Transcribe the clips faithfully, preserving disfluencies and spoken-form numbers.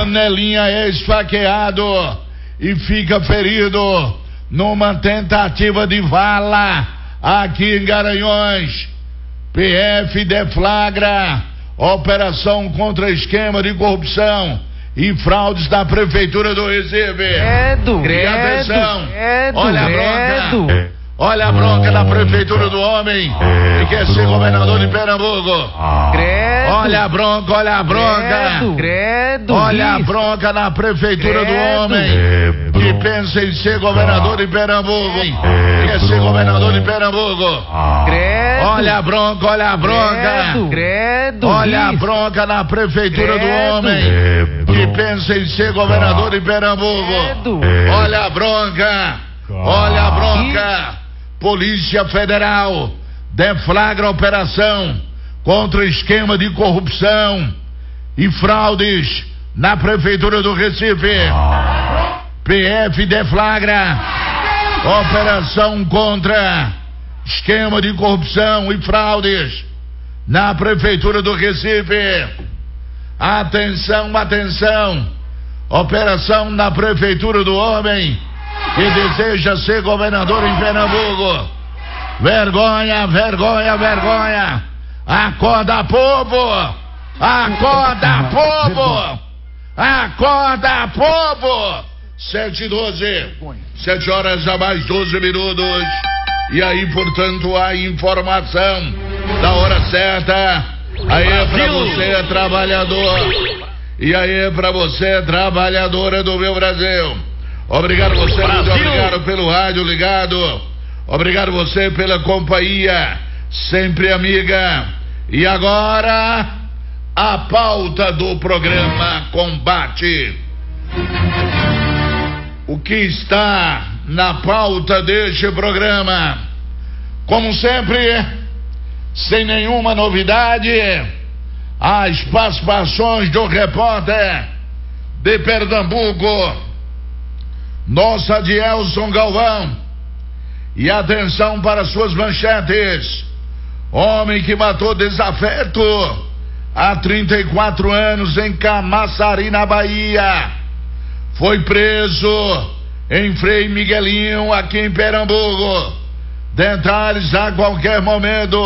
Janelinha é esfaqueado e fica ferido numa tentativa de vala aqui em Garanhuns. P F deflagra operação contra esquema de corrupção e fraudes da Prefeitura do Recife. Credo, E atenção, credo, olha a credo. bronca. Olha a bronca da Prefeitura do homem que quer ser governador de Pernambuco. Credo. Olha a bronca, olha a bronca. Credo, credo. Olha a isso. bronca na Prefeitura Credo. do homem que pensa em ser governador de Pernambuco. Quer ser governador de Pernambuco. Credo. Olha a bronca, olha a bronca. Credo, credo. Olha a isso. bronca na Prefeitura do Credo. homem que pensa em ser governador de Pernambuco. Credo. Olha a bronca, olha a bronca. Polícia Federal deflagra operação contra esquema de corrupção e fraudes na Prefeitura do Recife. P F deflagra operação contra esquema de corrupção e fraudes na Prefeitura do Recife. Atenção, atenção. Operação na Prefeitura do homem que deseja ser governador em Pernambuco. Vergonha, vergonha, vergonha. Acorda, povo! Acorda, povo! Acorda, povo! Sete e doze. Sete horas a mais doze minutos. E aí, portanto, a informação da hora certa. Aí é pra você, trabalhador. E aí, pra você, trabalhadora do meu Brasil. Obrigado você, muito obrigado pelo rádio ligado. Obrigado você pela companhia, sempre amiga. E agora, a pauta do programa Combate. O que está na pauta deste programa? Como sempre, sem nenhuma novidade, as participações do repórter de Pernambuco, nossa Adielson Galvão. E atenção para suas manchetes. Homem que matou desafeto há trinta e quatro anos em Camaçari, na Bahia, foi preso em Frei Miguelinho, aqui em Pernambuco. Detalhes a qualquer momento.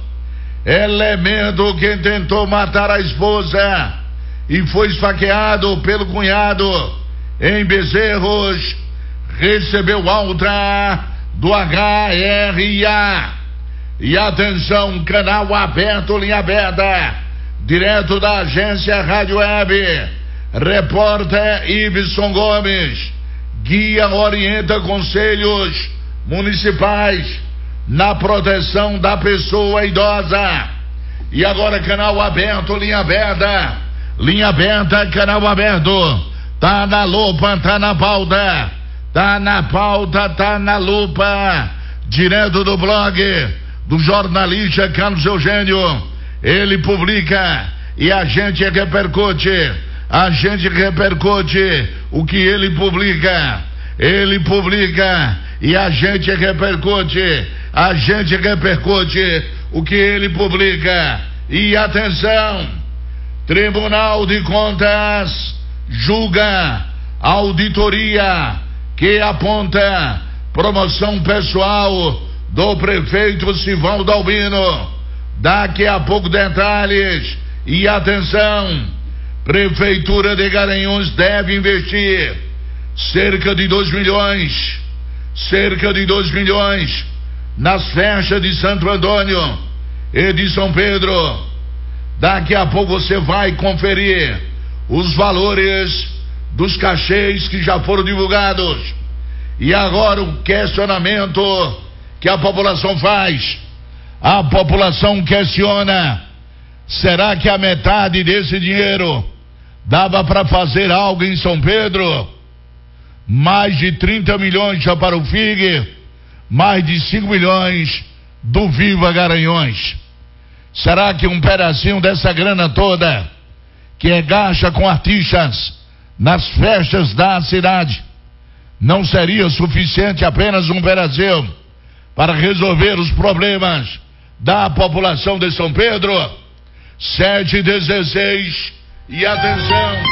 Elemento que tentou matar a esposa e foi esfaqueado pelo cunhado em Bezerros, recebeu alta do H R A. E atenção, canal aberto, linha aberta, direto da agência Rádio Web. Repórter Ibson Gomes guia, orienta conselhos municipais na proteção da pessoa idosa. E agora, canal aberto, linha aberta, linha aberta, canal aberto. Tá na lupa, tá na pauta, tá na pauta, tá na lupa. Direto do blog do jornalista Carlos Eugênio. Ele publica e a gente repercute. A gente repercute o que ele publica. Ele publica e a gente repercute. A gente repercute o que ele publica. E atenção, Tribunal de Contas julga auditoria que aponta promoção pessoal do prefeito Sivaldo Albino. Daqui a pouco detalhes. E atenção, Prefeitura de Garanhuns deve investir cerca de dois milhões, cerca de dois milhões nas festas de Santo Antônio e de São Pedro. Daqui a pouco você vai conferir os valores dos cachês que já foram divulgados. E agora o questionamento que a população faz. A população questiona: será que a metade desse dinheiro dava para fazer algo em São Pedro? Mais de trinta milhões já para o F I G, mais de cinco milhões do Viva Garanhuns. Será que um pedacinho dessa grana toda que é gasta com artistas nas festas da cidade não seria suficiente, apenas um pedacinho, para resolver os problemas da população de São Pedro? Sete e dezesseis, e atenção.